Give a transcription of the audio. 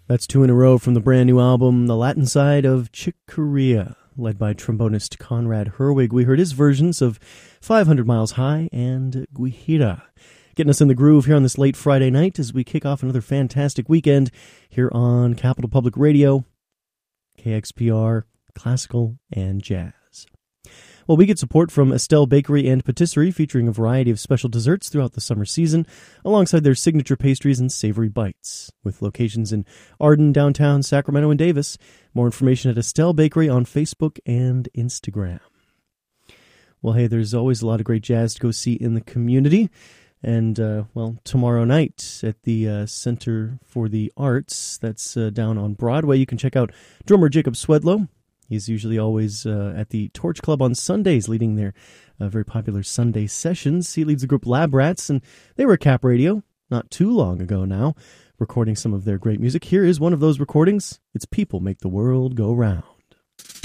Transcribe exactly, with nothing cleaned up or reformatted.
That's two in a row from the brand new album, The Latin Side of Chick Corea, led by trombonist Conrad Herwig. We heard his versions of five hundred Miles High and Guajira. Getting us in the groove here on this late Friday night as we kick off another fantastic weekend here on Capital Public Radio, K X P R, Classical and Jazz. Well, we get support from Estelle Bakery and Patisserie, featuring a variety of special desserts throughout the summer season, alongside their signature pastries and savory bites. With locations in Arden, downtown, Sacramento, and Davis. More information at Estelle Bakery on Facebook and Instagram. Well, hey, there's always a lot of great jazz to go see in the community. And, uh, well, tomorrow night at the uh, Center for the Arts, that's uh, down on Broadway, you can check out drummer Jacob Swedlow. He's usually always uh, at the Torch Club on Sundays, leading their uh, very popular Sunday sessions. He leads the group Lab Rats, and they were at Cap Radio not too long ago now, recording some of their great music. Here is one of those recordings. It's People Make the World Go Round.